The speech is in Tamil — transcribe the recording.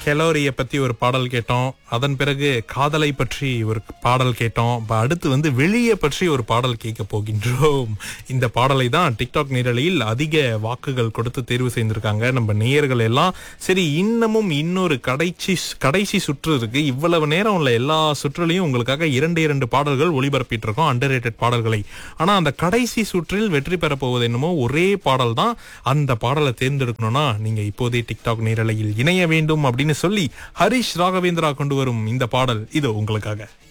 கெலோரிய பத்தி ஒரு பாடல் கேட்டோம். அதன் பிறகு காதலை பற்றி ஒரு பாடல் கேட்டோம். அடுத்து வந்து வெளியே பற்றி ஒரு பாடல் கேட்க போகின்றோம். இந்த பாடலை தான் டிக்டாக் நேரலையில் அதிக வாக்குகள் கொடுத்து தேர்வு செய்திருக்காங்க நம்ம நேயர்கள் எல்லாம். சரி, இன்னமும் இன்னொரு கடைசி சுற்று இருக்கு. இவ்வளவு நேரம் உள்ள எல்லா சுற்றுலையும் உங்களுக்காக இரண்டு பாடல்கள் ஒளிபரப்பிட்டு இருக்கோம், அண்டர்ரேட்டட் பாடல்களை. ஆனா அந்த கடைசி சுற்றில் வெற்றி பெற போவது என்னமோ ஒரே பாடல் தான். அந்த பாடலை தேர்ந்தெடுக்கணும்னா நீங்க இப்போதே டிக்டாக் நேரலையில் இணைய வேண்டும் அப்படின்னு சொல்லி ஹரிஷ் ராகவேந்திரா கொண்டு வரும் இந்த பாடல் இதோ உங்களுக்காக.